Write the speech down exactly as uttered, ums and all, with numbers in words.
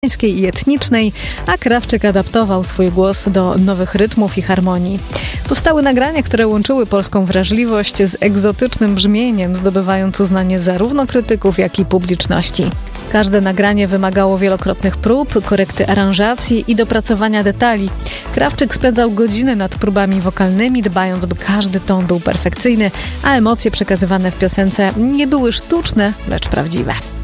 i etnicznej, a Krawczyk adaptował swój głos do nowych rytmów i harmonii. Powstały nagrania, które łączyły polską wrażliwość z egzotycznym brzmieniem, zdobywając uznanie zarówno krytyków, jak i publiczności. Każde nagranie wymagało wielokrotnych prób, korekty aranżacji i dopracowania detali. Krawczyk spędzał godziny nad próbami wokalnymi, dbając, by każdy ton był perfekcyjny, a emocje przekazywane w piosence nie były sztuczne, lecz prawdziwe.